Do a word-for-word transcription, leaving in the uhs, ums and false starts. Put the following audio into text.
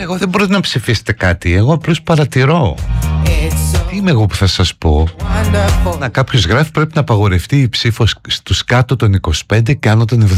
Εγώ δεν μπορώ να ψηφίσετε κάτι. Εγώ απλώς παρατηρώ. Τι είμαι εγώ που θα σας πω? Να, κάποιος γράφει πρέπει να απαγορευτεί η ψήφος στους κάτω των είκοσι πέντε και άνω των